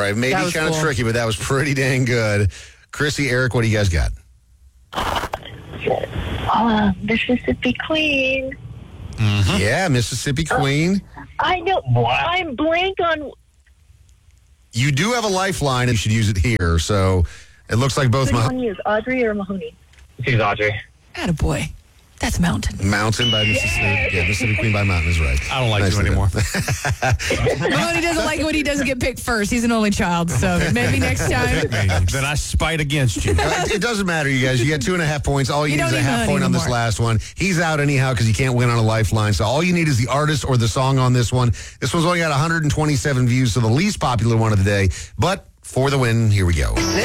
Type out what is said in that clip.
right. Maybe That was kind of cool. tricky, but that was pretty dang good. Chrissy, Eric, what do you guys got? Mississippi Queen. Yeah, Mississippi Queen. I know. I'm blank on. You do have a lifeline. You should use it here. So it looks like both Who do you want to use, Audrey or Mahoney? She's Audrey. Attaboy. That's Mountain. Mountain by Mississippi. Yeah, Mississippi Queen by Mountain is right. I don't like you Nicely anymore. Mahoney doesn't like it when he doesn't get picked first. He's an only child, so maybe next time. Then I spite against you. It doesn't matter, you guys. You get 2.5 points. All you You need is don't a need half money point on this anymore. last one. He's out anyhow because he can't win on a lifeline. So all you need is the artist or the song on this one. This one's only got 127 views, so the least popular one of the day. But for the win, here we go.